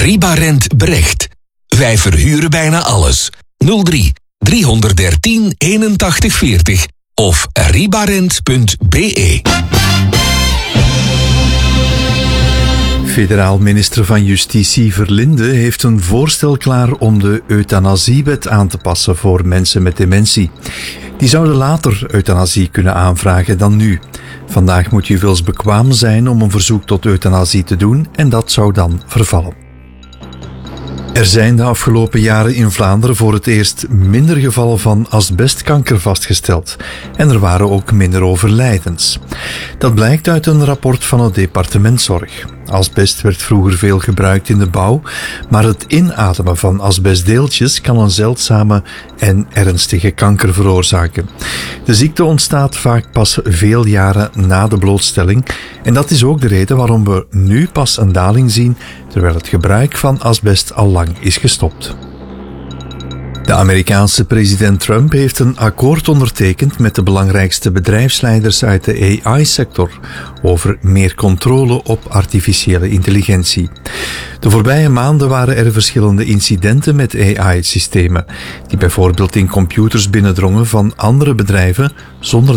Ribarent Brecht. Wij verhuren bijna alles. 03 313 81 40 of ribarent.be. Federaal minister van Justitie Verlinde heeft een voorstel klaar om de euthanasiewet aan te passen voor mensen met dementie. Die zouden later euthanasie kunnen aanvragen dan nu. Vandaag moet je wilsbekwaam zijn om een verzoek tot euthanasie te doen en dat zou dan vervallen. Er zijn de afgelopen jaren in Vlaanderen voor het eerst minder gevallen van asbestkanker vastgesteld. En er waren ook minder overlijdens. Dat blijkt uit een rapport van het departement Zorg. Asbest werd vroeger veel gebruikt in de bouw, maar het inademen van asbestdeeltjes kan een zeldzame en ernstige kanker veroorzaken. De ziekte ontstaat vaak pas veel jaren na de blootstelling en dat is ook de reden waarom we nu pas een daling zien, terwijl het gebruik van asbest al lang is gestopt. De Amerikaanse president Trump heeft een akkoord ondertekend met de belangrijkste bedrijfsleiders uit de AI-sector over meer controle op artificiële intelligentie. De voorbije maanden waren er verschillende incidenten met AI-systemen, die bijvoorbeeld in computers binnendrongen van andere bedrijven zonder